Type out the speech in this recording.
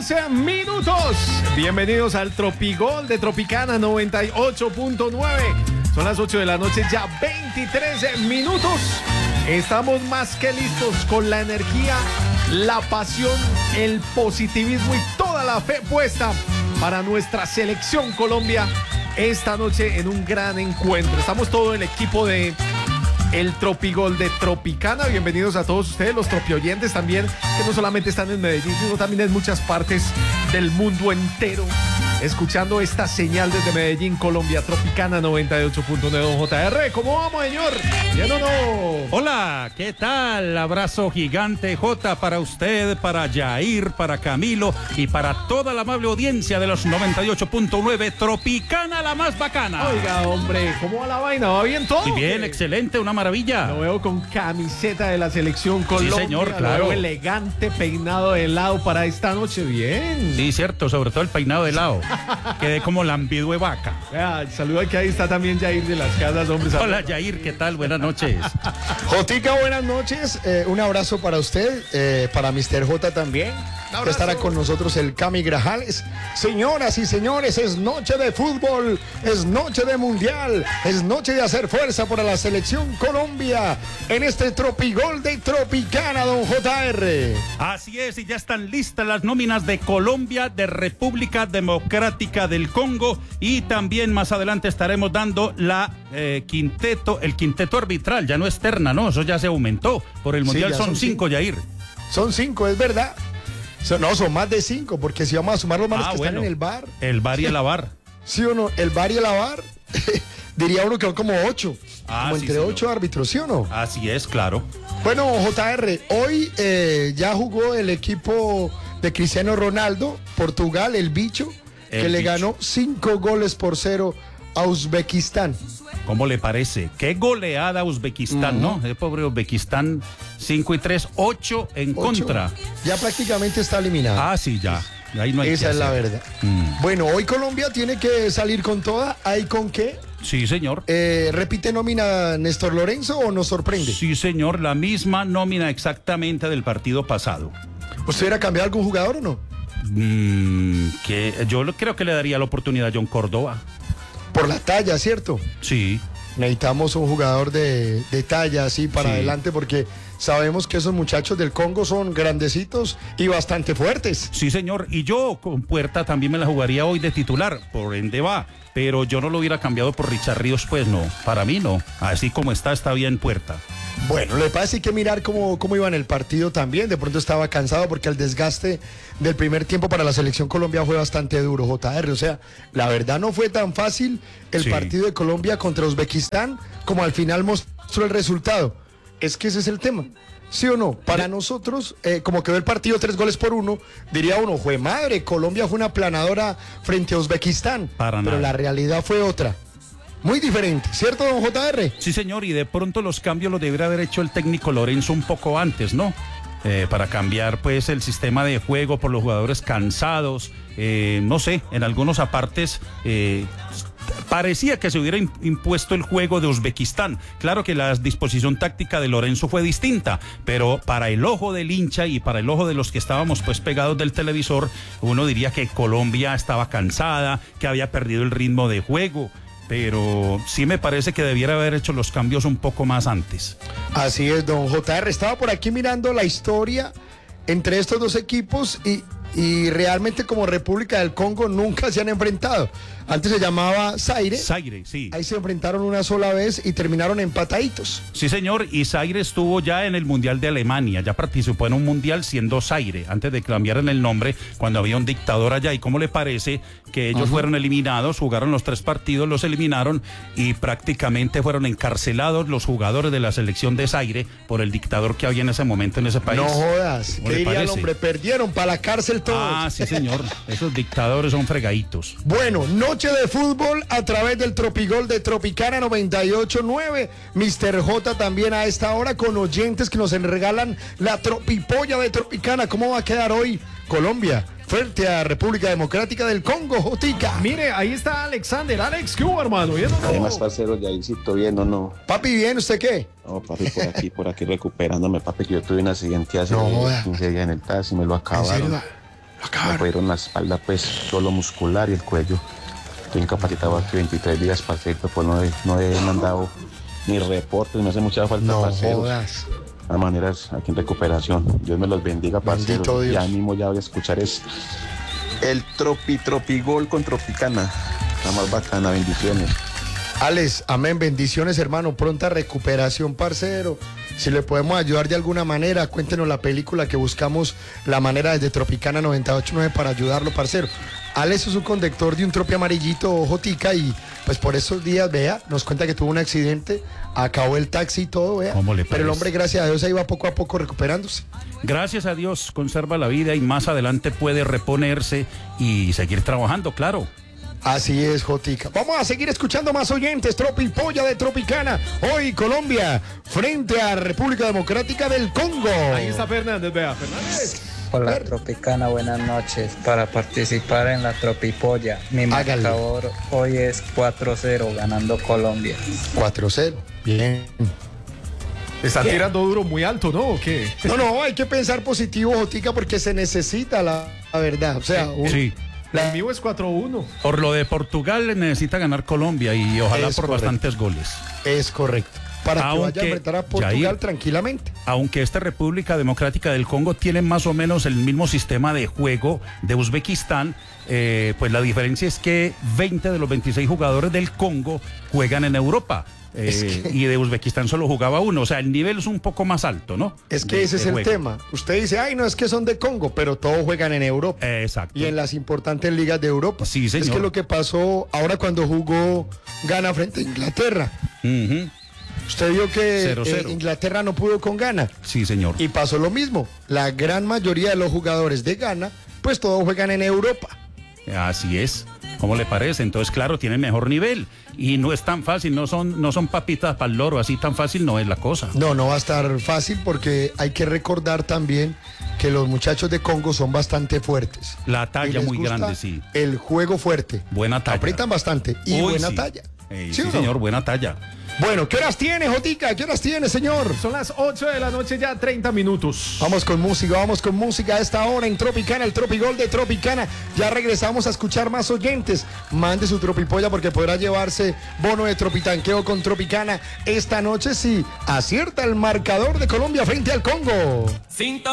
23 minutos. Bienvenidos al Tropigol de Tropicana 98.9. Son las 8 de la noche, ya 23 minutos. Estamos más que listos con la energía, la pasión, el positivismo y toda la fe puesta para nuestra selección Colombia esta noche en un gran encuentro. Estamos todo el equipo de el Tropigol de Tropicana. Bienvenidos a todos ustedes, los tropioyentes también, que no solamente están en Medellín, sino también en muchas partes del mundo entero, escuchando esta señal desde Medellín, Colombia, Tropicana 98.9. JR, ¿cómo vamos, señor? ¿Bien o no? Hola, ¿qué tal? Abrazo gigante, J, para usted, para Yair, para Camilo y para toda la amable audiencia de los 98.9 Tropicana, la más bacana. Oiga, hombre, ¿cómo va la vaina? ¿Va bien todo? Y bien, excelente, una maravilla. Lo veo con camiseta de la selección Colombia. Sí, señor, claro. Lo veo elegante, peinado de lado para esta noche. Bien. Sí, cierto, sobre todo el peinado de lado. Quedé como lambido de vaca. Vea, saludo que ahí está también Yair de las Casas, hombre. Hola, Yair, ¿qué tal? Buenas noches. Jotica, buenas noches. Un abrazo para usted, para Mr. J también. Que estará con nosotros el Cami Grajales. Señoras y señores, es noche de fútbol, es noche de mundial, es noche de hacer fuerza para la selección Colombia en este Tropigol de Tropicana, don JR. Así es, y ya están listas las nóminas de Colombia, de República Democrática del Congo, y también más adelante estaremos dando el quinteto arbitral. Ya no es terna, ¿no? Eso ya se aumentó. Por el mundial Sí, son 5, Yair. Son 5, es verdad. Son más de 5, porque si vamos a sumar los manos que están en el bar. El bar y el avar. ¿Sí o no? El bar y el avar, diría uno que son como 8. Como sí, entre 8 árbitros, ¿sí o no? Así es, claro. Bueno, JR, hoy ya jugó el equipo de Cristiano Ronaldo, Portugal, el bicho, que le ganó 5-0 a Uzbekistán. ¿Cómo le parece? Qué goleada Uzbekistán, ¿no? El pobre Uzbekistán, 5-3, 8 en contra. Ya prácticamente está eliminado. Ah, sí, ya. Ahí no hay Esa que es la hacer. verdad. Bueno, hoy Colombia tiene que salir con toda. ¿Hay con qué? Sí, señor. ¿Repite nómina Néstor Lorenzo o nos sorprende? Sí, señor. La misma nómina exactamente del partido pasado. ¿Usted hubiera cambiado algún jugador o no? Que creo que le daría la oportunidad a John Córdoba. Por la talla, ¿cierto? Sí. Necesitamos un jugador de talla así para Sí. adelante, porque sabemos que esos muchachos del Congo son grandecitos y bastante fuertes. Sí, señor. Y yo con Puerta también me la jugaría hoy de titular, por ende va. Pero yo no lo hubiera cambiado por Richard Ríos, pues no. Para mí no. Así como está bien Puerta. Bueno, le parece que mirar cómo iba en el partido también. De pronto estaba cansado porque el desgaste del primer tiempo para la selección Colombia fue bastante duro, JR. O sea, la verdad no fue tan fácil el partido de Colombia contra Uzbekistán como al final mostró el resultado. Es que ese es el tema. ¿Sí o no? Para nosotros, como quedó el partido 3-1, diría uno, jue madre, Colombia fue una planadora frente a Uzbekistán. Para pero nada. la realidad fue otra. Muy diferente, ¿cierto, don JR? Sí, señor, y de pronto los cambios los debería haber hecho el técnico Lorenzo un poco antes, ¿no? Para cambiar pues el sistema de juego por los jugadores cansados, no sé, en algunos apartes parecía que se hubiera impuesto el juego de Uzbekistán. Claro que la disposición táctica de Lorenzo fue distinta, pero para el ojo del hincha y para el ojo de los que estábamos pues pegados del televisor, uno diría que Colombia estaba cansada, que había perdido el ritmo de juego. Pero sí me parece que debiera haber hecho los cambios un poco más antes. Así es, don JR. Estaba por aquí mirando la historia entre estos dos equipos y realmente como República del Congo nunca se han enfrentado. Antes se llamaba Zaire. Zaire, sí. Ahí se enfrentaron una sola vez y terminaron empataditos. Sí, señor, y Zaire estuvo ya en el Mundial de Alemania, ya participó en un Mundial siendo Zaire, antes de cambiar en el nombre, cuando había un dictador allá. ¿Y cómo le parece que ellos fueron eliminados, jugaron los 3 partidos, los eliminaron y prácticamente fueron encarcelados los jugadores de la selección de Zaire por el dictador que había en ese momento en ese país? No jodas. ¿Cómo ¿Qué le diría el parece? hombre? Perdieron para la cárcel todos. Ah, sí, señor, esos dictadores son fregaditos. Bueno, noche de fútbol a través del Tropigol de Tropicana 98.9. Mr. J también a esta hora con oyentes que nos regalan la tropipolla de Tropicana. ¿Cómo va a quedar hoy Colombia frente a República Democrática del Congo, Jotica? Mire, ahí está Alexander. Alex, ¿qué hubo, hermano? ¿Bien o no? Además, parcero, Yaircito, bien o no. Papi, ¿bien? ¿Usted qué? No, papi, por aquí recuperándome, papi, que yo tuve un accidente hace No joda. 15 días en el taxi, me lo ¿En serio? acabaron. Me fueron la espalda, pues, solo muscular y el cuello. Estoy incapacitado aquí 23 días, parcero, pues no he mandado ni reportes, me hace mucha falta, No parceros. jodas. De todas maneras, aquí en recuperación. Dios me los bendiga, Bendito parceros. Dios. Ya mismo ya voy a escuchar el Tropigol con Tropicana. La más bacana, bendiciones. Alex, amén, bendiciones hermano, pronta recuperación parcero. Si le podemos ayudar de alguna manera, cuéntenos la película que buscamos, la manera desde Tropicana 98.9 para ayudarlo parcero. Alex es un conductor de un tropi amarillito Jotica y pues por estos días, vea, nos cuenta que tuvo un accidente, acabó el taxi y todo, vea. ¿Cómo le Pero el parece? hombre, gracias a Dios, ahí va poco a poco recuperándose. Gracias a Dios conserva la vida y más adelante puede reponerse y seguir trabajando, claro. Así es, Jotica. Vamos a seguir escuchando más oyentes. Tropipolla de Tropicana. Hoy Colombia frente a República Democrática del Congo. Ahí está Fernández, vea, Fernández. Hola Tropicana, buenas noches. Para participar en la Tropipolla, mi Hágale. marcador hoy es 4-0 ganando Colombia. 4-0. Bien. Está tirando duro muy alto, ¿no? ¿O qué? No, hay que pensar positivo, Jotica, porque se necesita la verdad. O sea, Sí. El mío es 4-1. Por lo de Portugal necesita ganar Colombia y ojalá Es por correcto. bastantes goles. es correcto. Para que vaya a Aunque, enfrentar a Portugal Jair, tranquilamente. Aunque esta República Democrática del Congo tiene más o menos el mismo sistema de juego de Uzbekistán, pues la diferencia es que 20 de los 26 jugadores del Congo juegan en Europa. Y de Uzbekistán solo jugaba uno, o sea, el nivel es un poco más alto, ¿no? Es que De- ese es de el juego. tema. Usted dice, ay, no, es que son de Congo, pero todos juegan en Europa. Exacto. Y en las importantes ligas de Europa. Sí, señor. Es que lo que pasó ahora cuando jugó Ghana frente a Inglaterra. Ujú. Usted vio que 0-0. Inglaterra no pudo con Ghana. Sí, señor. Y pasó lo mismo. La gran mayoría de los jugadores de Ghana, pues todos juegan en Europa. Así es. ¿Cómo le parece? Entonces, claro, tiene mejor nivel. Y no es tan fácil, no son papitas para el loro, así tan fácil no es la cosa. No va a estar fácil porque hay que recordar también que los muchachos de Congo son bastante fuertes. La Y talla les muy gusta grande, sí. El juego fuerte. Buena talla. Aprietan bastante. Y Uy, buena sí. talla. Sí, ¿Sí o no? señor, buena talla. Bueno, ¿qué horas tiene, Jotica? ¿Qué horas tiene, señor? Son las 8 de la noche, ya 30 minutos. Vamos con música a esta hora en Tropicana, el Tropigol de Tropicana. Ya regresamos a escuchar más oyentes. Mande su tropipolla porque podrá llevarse bono de tropitanqueo con Tropicana esta noche si acierta el marcador de Colombia frente al Congo.